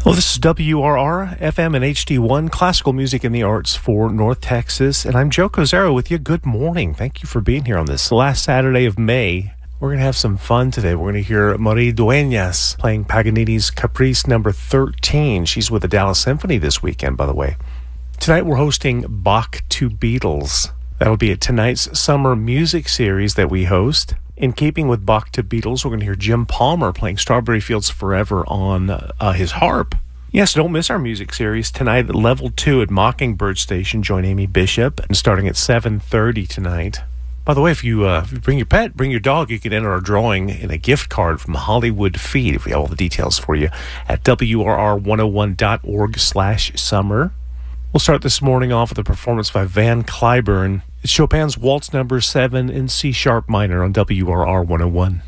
Well, this is WRR, FM and HD1, classical music and the arts for North Texas. And I'm Joe Cozero with you. Good morning. Thank you for being here on this last Saturday of May. We're going to have some fun today. We're going to hear Marie Dueñas playing Paganini's Caprice number 13. She's with the Dallas Symphony this weekend, by the way. Tonight we're hosting Bach to Beatles. That'll be at tonight's summer music series that we host. In keeping with Bach to Beatles, we're going to hear Jim Palmer playing Strawberry Fields Forever on his harp. Yes, don't miss our music series tonight at Level 2 at Mockingbird Station. Join Amy Bishop, and starting at 7:30 tonight. By the way, if you bring your pet, bring your dog, you can enter our drawing in a gift card from Hollywood Feed. If we have all the details for you at WRR101.org/summer. We'll start this morning off with a performance by Van Cliburn. It's Chopin's Waltz number 7 in C-sharp minor on WRR 101.